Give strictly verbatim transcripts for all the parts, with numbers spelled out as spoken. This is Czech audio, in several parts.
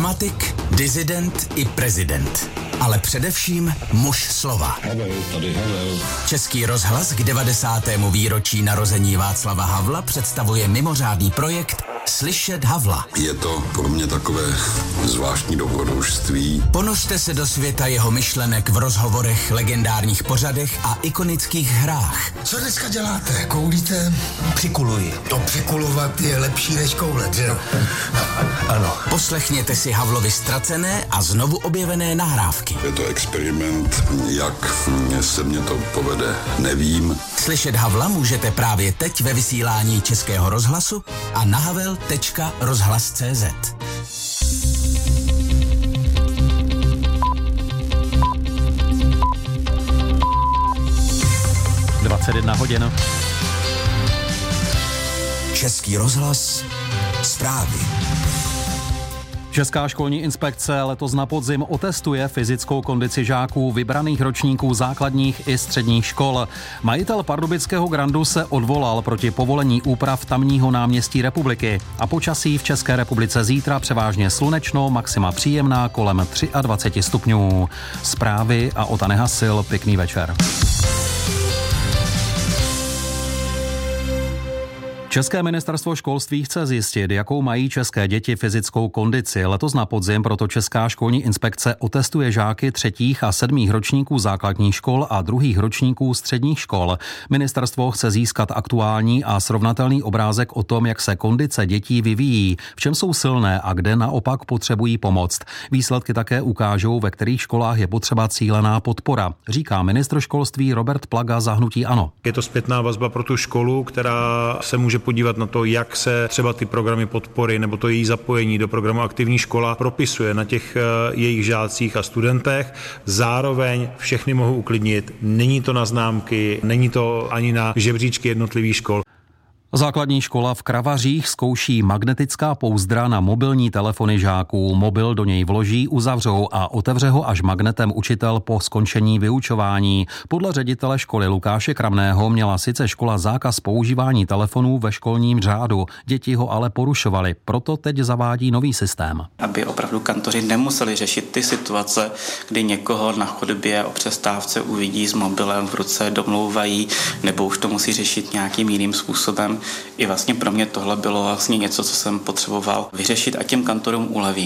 Dramatik, disident i prezident. Ale především muž slova. Havel, tady Havel. Český rozhlas k devadesátému výročí narození Václava Havla představuje mimořádný projekt Slyšet Havla. Je to pro mě takové zvláštní dobrodružství. Ponořte se do světa jeho myšlenek v rozhovorech, legendárních pořadech a ikonických hrách. Co dneska děláte? Koulíte? Přikuluji. To přikulovat je lepší než koulet, že jo? Ano. Poslechněte si Havlovi ztracené a znovu objevené nahrávky. Je to experiment, jak se mě to povede, nevím. Slyšet Havla můžete právě teď ve vysílání Českého rozhlasu a na havel tečka rozhlas tečka cé zet. dvacet jedna hodin. Český rozhlas, zprávy. Česká školní inspekce letos na podzim otestuje fyzickou kondici žáků vybraných ročníků základních i středních škol. Majitel pardubického Grandu se odvolal proti povolení úprav tamního náměstí republiky. A počasí v České republice zítra převážně slunečno, maxima příjemná kolem dvacet tři stupňů. Zprávy a Ota Nehasil, pěkný večer. České ministerstvo školství chce zjistit, jakou mají české děti fyzickou kondici. Letos na podzim proto Česká školní inspekce otestuje žáky třetích a sedmých ročníků základních škol a druhých ročníků středních škol. Ministerstvo chce získat aktuální a srovnatelný obrázek o tom, jak se kondice dětí vyvíjí, v čem jsou silné a kde naopak potřebují pomoc. Výsledky také ukážou, ve kterých školách je potřeba cílená podpora, říká ministr školství Robert Plaga za hnutí ANO. Je to zpětná vazba pro tu školu, která se může podívat na to, jak se třeba ty programy podpory nebo to její zapojení do programu Aktivní škola propisuje na těch jejich žácích a studentech. Zároveň všechny mohu uklidnit, není to na známky, není to ani na žebříčky jednotlivých škol. Základní škola v Kravařích zkouší magnetická pouzdra na mobilní telefony žáků. Mobil do něj vloží, uzavřou a otevře ho až magnetem učitel po skončení vyučování. Podle ředitele školy Lukáše Kramného měla sice škola zákaz používání telefonů ve školním řádu, děti ho ale porušovaly, proto teď zavádí nový systém. Aby opravdu kantoři nemuseli řešit ty situace, kdy někoho na chodbě o přestávce uvidí s mobilem v ruce, domlouvají, nebo už to musí řešit nějakým jiným způsobem. I vlastně pro mě tohle bylo vlastně něco, co jsem potřeboval vyřešit a těm kantorům uleví.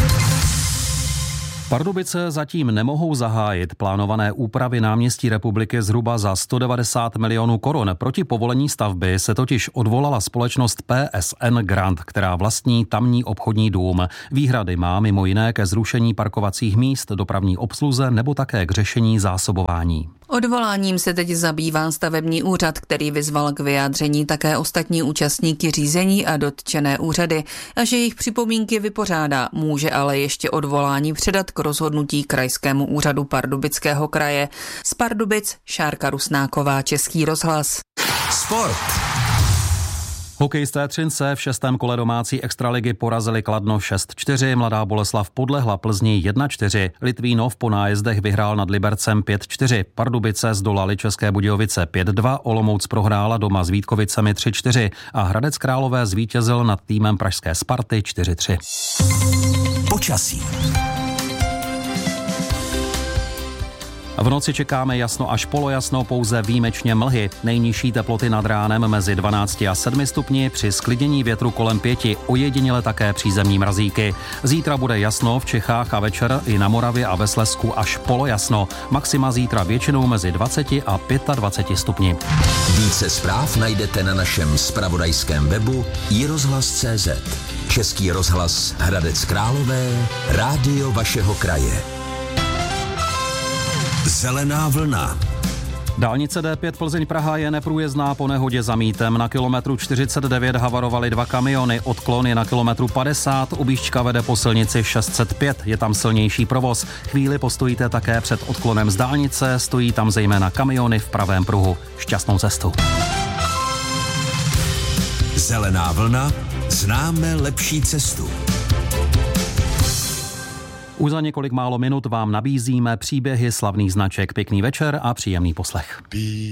Pardubice zatím nemohou zahájit plánované úpravy náměstí republiky zhruba za sto devadesát milionů korun. Proti povolení stavby se totiž odvolala společnost P S N Grand, která vlastní tamní obchodní dům. Výhrady má mimo jiné ke zrušení parkovacích míst, dopravní obsluze nebo také k řešení zásobování. Odvoláním se teď zabývá stavební úřad, který vyzval k vyjádření také ostatní účastníky řízení a dotčené úřady, a že jejich připomínky vypořádá. Může ale ještě odvolání předat k rozhodnutí krajskému úřadu Pardubického kraje. Z Pardubic Šárka Rusnáková, Český rozhlas. Sport. Hokejisté Třince v šestém kole domácí extraligy porazili Kladno šest čtyři, Mladá Boleslav podlehla Plzni jedna čtyři, Litvínov po nájezdech vyhrál nad Libercem pět čtyři, Pardubice zdolali České Budějovice pět dva, Olomouc prohrála doma s Vítkovicemi tři čtyři a Hradec Králové zvítězil nad týmem pražské Sparty čtyři tři. Počasí. V noci čekáme jasno až polojasno, pouze výjimečně mlhy. Nejnižší teploty nad ránem mezi dvanácti a sedmi stupni, při sklidění větru kolem pěti, ojediněle také přízemní mrazíky. Zítra bude jasno v Čechách a večer i na Moravě a ve Slezsku až polojasno. Maxima zítra většinou mezi dvaceti a dvaceti pěti stupni. Více zpráv najdete na našem zpravodajském webu i rozhlas tečka cé zet. Český rozhlas Hradec Králové, rádio vašeho kraje. Zelená vlna. Dálnice D pět Plzeň-Praha je neprůjezdná po nehodě za Mítem. Na kilometru čtyřicet devět havarovaly dva kamiony, odklon je na kilometru padesát, objížďka vede po silnici šest set pět, je tam silnější provoz. Chvíli postojíte také před odklonem z dálnice, stojí tam zejména kamiony v pravém pruhu. Šťastnou cestu. Zelená vlna, známe lepší cestu. Už za několik málo minut vám nabízíme příběhy slavných značek. Pěkný večer a příjemný poslech.